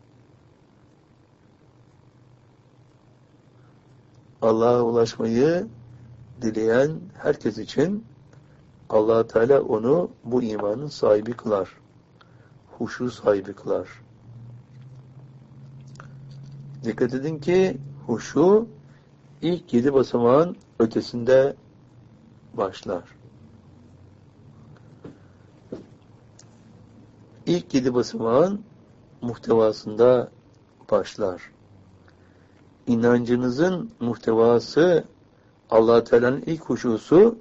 Allah'a ulaşmayı dileyen herkes için Allah Teala onu bu imanın sahibi kılar. Huşu sahibi kılar. Dikkat edin ki huşu ilk 7 basamağın ötesinde başlar. İlk 7 basamağın muhtevasında başlar. İnancınızın muhtevası, Allah Teala'nın ilk huşusu,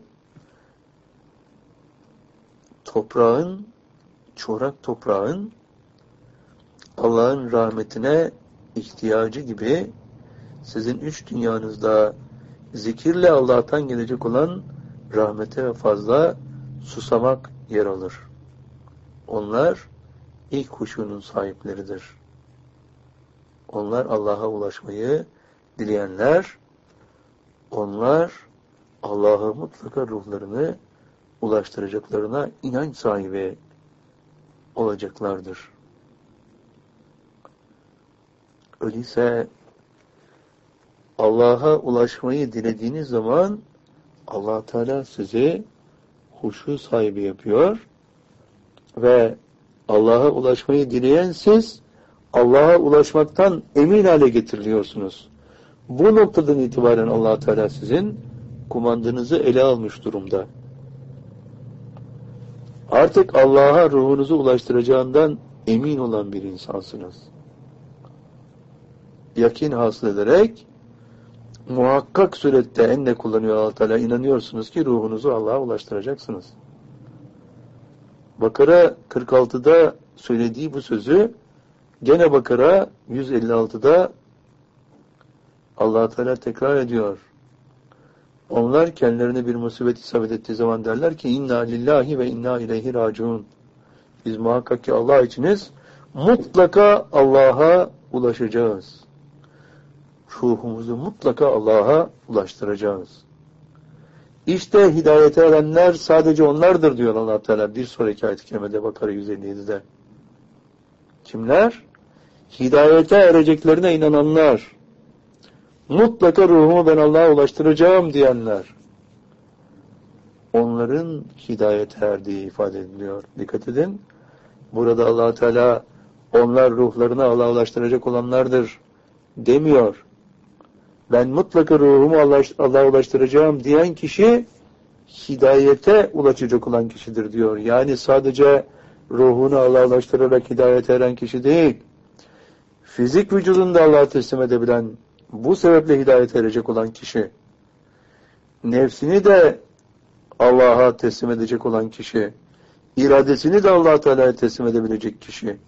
toprağın, çorak toprağın Allah'ın rahmetine ihtiyacı gibi sizin 3 dünyanızda zikirle Allah'tan gelecek olan rahmete fazla susamak yer alır. Onlar ilk huşunun sahipleridir. Onlar Allah'a ulaşmayı dileyenler, onlar Allah'a mutlaka ruhlarını ulaştıracaklarına inanç sahibi olacaklardır. Öyleyse Allah'a ulaşmayı dilediğiniz zaman Allah Teala sizi huşu sahibi yapıyor ve Allah'a ulaşmayı dileyen siz Allah'a ulaşmaktan emin hale getiriliyorsunuz. Bu noktadan itibaren Allah Teala sizin kumandanızı ele almış durumda. Artık Allah'a ruhunuzu ulaştıracağından emin olan bir insansınız. Yakin hasıl ederek muhakkak surette enne kullanıyor Allah Teala. İnanıyorsunuz ki ruhunuzu Allah'a ulaştıracaksınız. Bakara 46'da söylediği bu sözü gene Bakara 156'da Allah Teala tekrar ediyor. Onlar kendilerine bir musibet isabet ettiği zaman derler ki inna lillahi ve inna ileyhi raciun. Biz muhakkak ki Allah içiniz mutlaka Allah'a ulaşacağız. Ruhumuzu mutlaka Allah'a ulaştıracağız. İşte hidayete erenler sadece onlardır diyor Allah Teala bir sonraki ayet-i kerimede Bakara 157'de. Kimler? Hidayete ereceklerine inananlar. Mutlaka ruhumu ben Allah'a ulaştıracağım diyenler. Onların hidayete erdiği ifade ediliyor. Dikkat edin. Burada Allah Teala onlar ruhlarını Allah'a ulaştıracak olanlardır demiyor. Ben mutlaka ruhumu Allah'a ulaştıracağım diyen kişi hidayete ulaşacak olan kişidir diyor. Yani sadece ruhunu Allah'a ulaştırarak hidayete eren kişi değil. Fizik vücudunu da Allah'a teslim edebilen, bu sebeple hidayete erecek olan kişi. Nefsini de Allah'a teslim edecek olan kişi. İradesini de Allah Teala'ya teslim edebilecek kişi.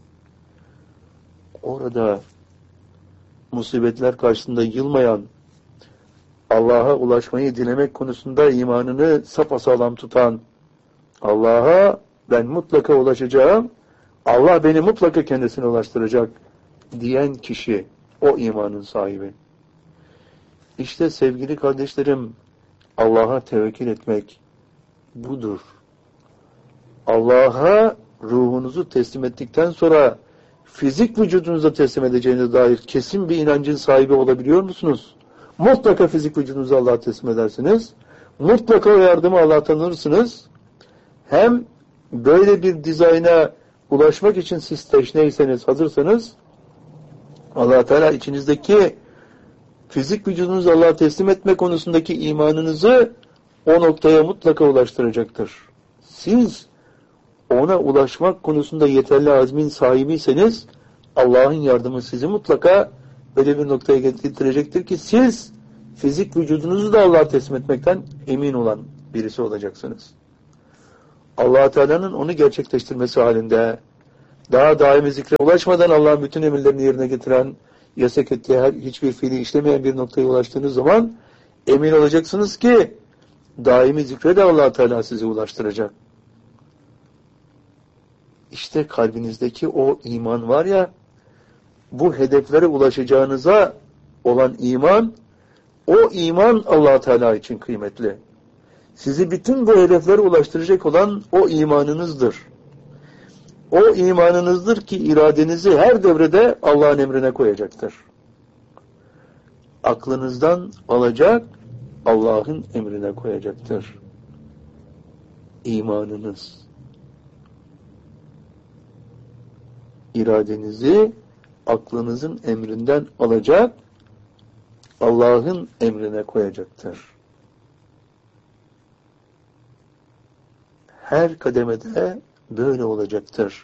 Orada musibetler karşısında yılmayan, Allah'a ulaşmayı dilemek konusunda imanını sapasağlam tutan, Allah'a ben mutlaka ulaşacağım, Allah beni mutlaka kendisine ulaştıracak diyen kişi, o imanın sahibi. İşte sevgili kardeşlerim, Allah'a tevekkül etmek budur. Allah'a ruhunuzu teslim ettikten sonra fizik vücudunuza teslim edeceğinize dair kesin bir inancın sahibi olabiliyor musunuz? Mutlaka fizik vücudunuzu Allah'a teslim edersiniz. Mutlaka o yardımı Allah'tan alırsınız. Hem böyle bir dizayna ulaşmak için siz teşneyseniz, hazırsanız, Allah Teala içinizdeki fizik vücudunuzu Allah'a teslim etme konusundaki imanınızı o noktaya mutlaka ulaştıracaktır. Siz ona ulaşmak konusunda yeterli azmin sahibiyseniz Allah'ın yardımı sizi mutlaka öyle bir noktaya getirecektir ki siz fizik vücudunuzu da Allah'a teslim etmekten emin olan birisi olacaksınız. Allah Teala'nın onu gerçekleştirmesi halinde Daha daimi zikre ulaşmadan Allah'ın bütün emirlerini yerine getiren, yasak ettiği hiçbir fiili işlemeyen bir noktaya ulaştığınız zaman emin olacaksınız ki daimi zikre de Allah Teala sizi ulaştıracak. İşte kalbinizdeki o iman var ya, bu hedeflere ulaşacağınıza olan iman, o iman Allah Teala için kıymetli. Sizi bütün bu hedeflere ulaştıracak olan o imanınızdır. O imanınızdır ki iradenizi her devrede Allah'ın emrine koyacaktır. Aklınızdan alacak, Allah'ın emrine koyacaktır. İmanınız. İradenizi aklınızın emrinden alacak, Allah'ın emrine koyacaktır. Her kademede böyle olacaktır.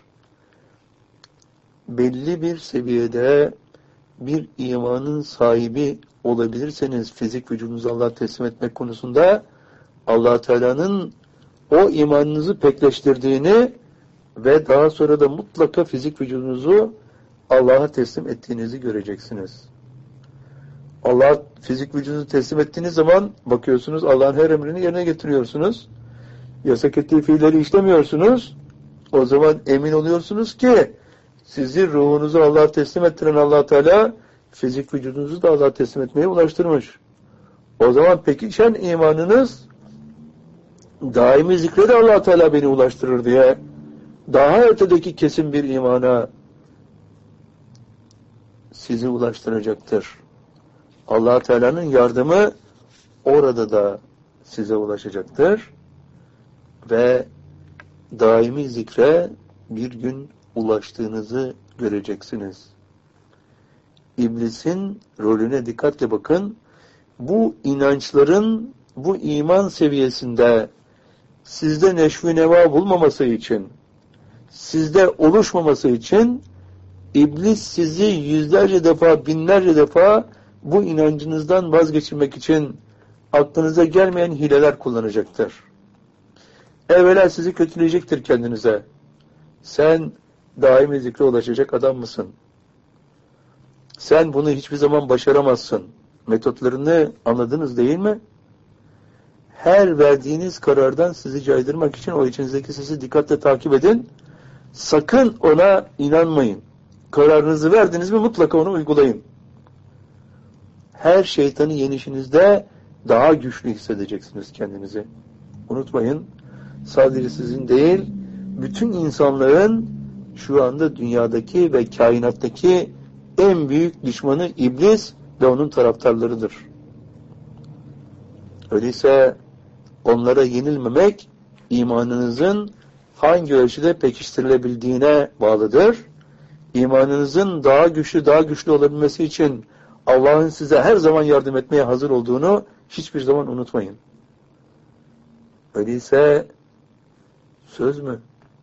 Belli bir seviyede bir imanın sahibi olabilirseniz fizik vücudunuzu Allah'a teslim etmek konusunda Allah Teala'nın o imanınızı pekleştirdiğini ve daha sonra da mutlaka fizik vücudunuzu Allah'a teslim ettiğinizi göreceksiniz. Allah'a fizik vücudunuzu teslim ettiğiniz zaman bakıyorsunuz Allah'ın her emrini yerine getiriyorsunuz. Yasak ettiği fiilleri işlemiyorsunuz. O zaman emin oluyorsunuz ki sizi ruhunuzu Allah'a teslim ettiren Allah Teala fizik vücudunuzu da Allah'a teslim etmeye ulaştırmış. O zaman pekişen imanınız daimi zikre de Allah Teala beni ulaştırır diye daha ötedeki kesin bir imana sizi ulaştıracaktır. Allah Teala'nın yardımı orada da size ulaşacaktır ve daimi zikre bir gün ulaştığınızı göreceksiniz. İblisin rolüne dikkatle bakın. Bu inançların bu iman seviyesinde sizde neşv-i neva bulmaması için, sizde oluşmaması için İblis sizi yüzlerce defa, binlerce defa bu inancınızdan vazgeçirmek için aklınıza gelmeyen hileler kullanacaktır. Evvela sizi kötüleyecektir kendinize. Sen daimi zikre ulaşacak adam mısın? Sen bunu hiçbir zaman başaramazsın. Metotlarını anladınız değil mi? Her verdiğiniz karardan sizi caydırmak için o içinizdeki sesi dikkatle takip edin. Sakın ona inanmayın. Kararınızı verdiniz mi mutlaka onu uygulayın. Her şeytanı yenişinizde daha güçlü hissedeceksiniz kendinizi. Unutmayın, sadece sizin değil, bütün insanların şu anda dünyadaki ve kainattaki en büyük düşmanı iblis ve onun taraftarlarıdır. Öyleyse onlara yenilmemek imanınızın hangi ölçüde pekiştirilebildiğine bağlıdır. İmanınızın daha güçlü olabilmesi için Allah'ın size her zaman yardım etmeye hazır olduğunu hiçbir zaman unutmayın. Öyleyse söz mü?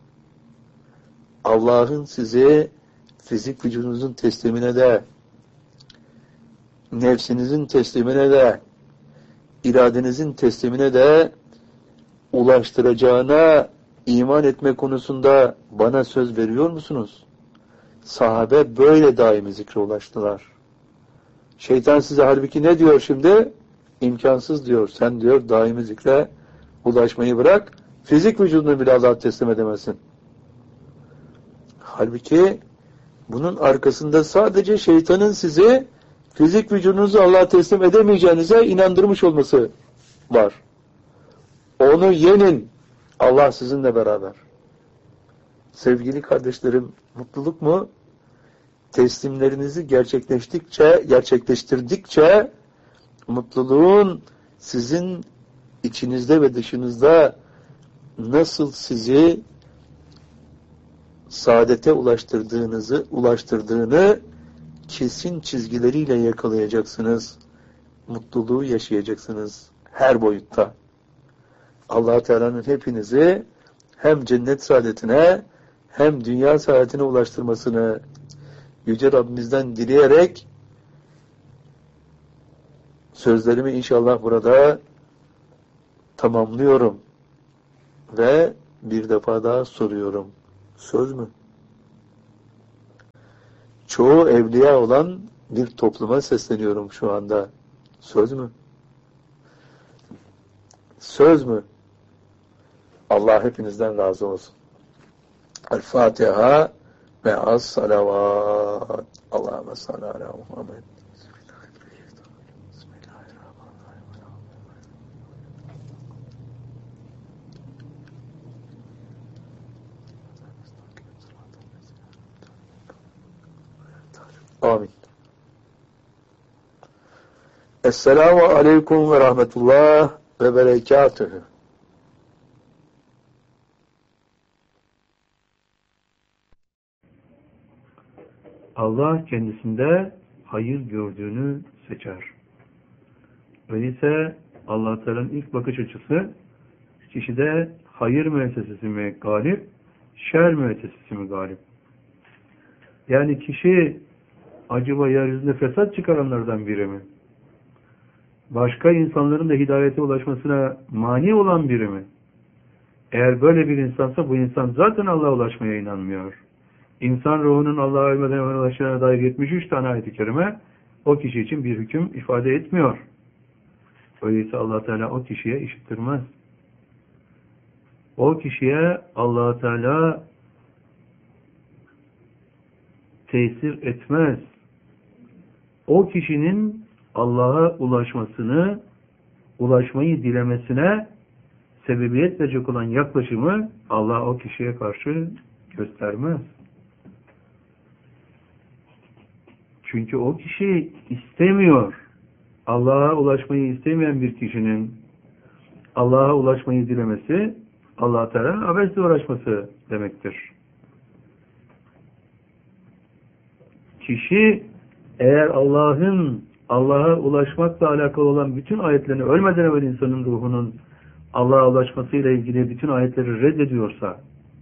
Allah'ın sizi fizik vücudunuzun teslimine de, nefsinizin teslimine de, iradenizin teslimine de ulaştıracağına iman etme konusunda bana söz veriyor musunuz? Sahabe böyle daimi zikre ulaştılar. Şeytan size halbuki ne diyor şimdi? İmkansız diyor. Sen diyor daimi zikre ulaşmayı bırak. Fizik vücudunu bile Allah'a teslim edemezsin. Halbuki bunun arkasında sadece şeytanın sizi fizik vücudunuzu Allah'a teslim edemeyeceğinize inandırmış olması var. Onu yenin. Allah sizinle beraber. Sevgili kardeşlerim, mutluluk mu? Teslimlerinizi gerçekleştirdikçe mutluluğun sizin içinizde ve dışınızda nasıl sizi saadete ulaştırdığını kesin çizgileriyle yakalayacaksınız. Mutluluğu yaşayacaksınız her boyutta. Allah Teala'nın hepinizi hem cennet saadetine hem dünya saadetine ulaştırmasını Yüce Rabbimizden dileyerek sözlerimi inşallah burada tamamlıyorum ve bir defa daha soruyorum. Söz mü? çoğu evliya olan bir topluma sesleniyorum şu anda. Söz mü? Söz mü? Allah hepinizden razı olsun. El-Fatiha ve as-salavat. Allahümme salli ala Muhammed. Amin. Esselamu aleyküm ve rahmetullah ve berekatühü. Allah kendisinde hayır gördüğünü seçer. Öyleyse Allah Teala'nın ilk bakış açısı kişide hayır müessesesi mi galip, şer müessesesi mi galip? Yani kişi acaba yeryüzünde fesat çıkaranlardan biri mi? Başka insanların da hidayete ulaşmasına mani olan biri mi? Eğer böyle bir insansa bu insan zaten Allah'a ulaşmaya inanmıyor. İnsan ruhunun Allah'a ölmeden evvel ulaşacağına dair 73 tane ayet-i kerime o kişi için bir hüküm ifade etmiyor. Öyleyse Allah Teala o kişiye işittirmez. O kişiye Allah Teala tesir etmez. O kişinin Allah'a ulaşmayı dilemesine sebebiyet verecek olan yaklaşımı Allah o kişiye karşı göstermez. Çünkü o kişi istemiyor. Allah'a ulaşmayı istemeyen bir kişinin Allah'a ulaşmayı dilemesi Allah Teala'nın abesle uğraşması demektir. Kişi eğer Allah'a ulaşmakla alakalı olan bütün ayetlerini ölmeden evvel insanın ruhunun Allah'a ulaşmasıyla ilgili bütün ayetleri reddediyorsa,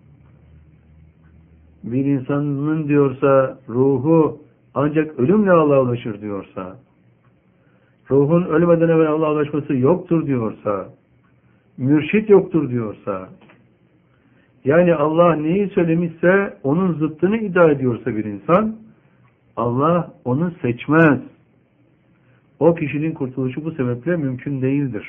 bir insanın diyorsa ruhu ancak ölümle Allah'a ulaşır diyorsa, ruhun ölmeden evvel Allah'a ulaşması yoktur diyorsa, mürşit yoktur diyorsa, yani Allah neyi söylemişse onun zıttını iddia ediyorsa bir insan, Allah onu seçmez. O kişinin kurtuluşu bu sebeple mümkün değildir.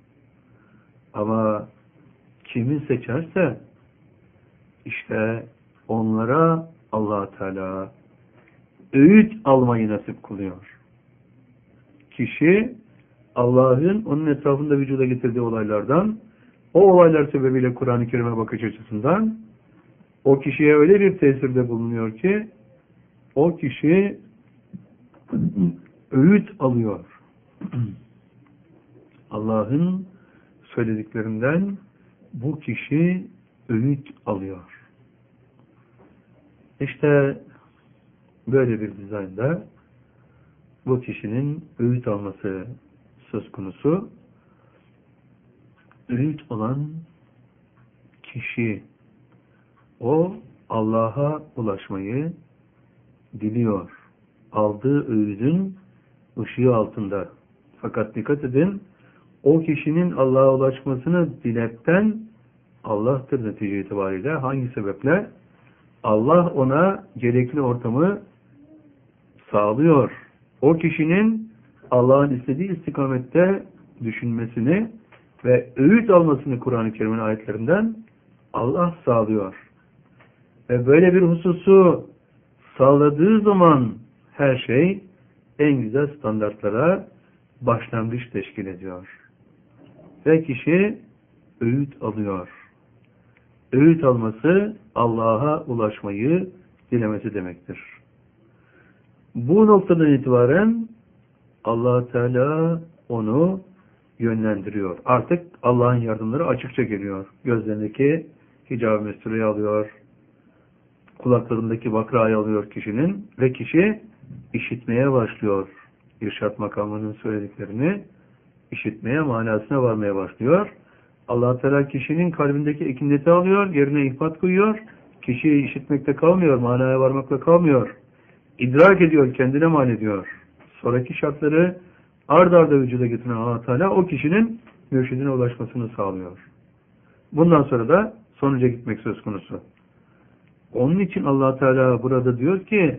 Ama kimi seçerse işte onlara Allah Teala öğüt almayı nasip kılıyor. Kişi Allah'ın onun etrafında vücuda getirdiği olaylardan, o olaylar sebebiyle Kur'an-ı Kerim'e bakış açısından o kişiye öyle bir tesirde bulunuyor ki o kişi öğüt alıyor. Allah'ın söylediklerinden bu kişi öğüt alıyor. İşte böyle bir dizaynda bu kişinin öğüt alması söz konusu. Öğüt olan kişi o Allah'a ulaşmayı diliyor. Aldığı öğüdün ışığı altında. Fakat dikkat edin, o kişinin Allah'a ulaşmasını diletten Allah'tır netice itibariyle. Hangi sebeple? Allah ona gerekli ortamı sağlıyor. O kişinin Allah'ın istediği istikamette düşünmesini ve öğüt almasını Kur'an-ı Kerim'in ayetlerinden Allah sağlıyor. Ve böyle bir hususu sağladığı zaman her şey en güzel standartlara başlangıç teşkil ediyor. Ve kişi öğüt alıyor. Öğüt alması Allah'a ulaşmayı dilemesi demektir. Bu noktadan itibaren Allah Teala onu yönlendiriyor. Artık Allah'ın yardımları açıkça geliyor. Gözlerindeki hicab-ı mestureyi alıyor. Kulaklarındaki bakrayı alıyor kişinin ve kişi işitmeye başlıyor. İrşad makamının söylediklerini işitmeye, manasına varmaya başlıyor. Allah Teala kişinin kalbindeki ekineti alıyor, yerine ihbat koyuyor. Kişi işitmekte kalmıyor, manaya varmakla kalmıyor. İdrak ediyor, kendine mal ediyor. Sonraki şartları ard arda vücuda getiren Allah Teala o kişinin mürşidine ulaşmasını sağlıyor. Bundan sonra da sonuca gitmek söz konusu. Onun için Allah Teala burada diyor ki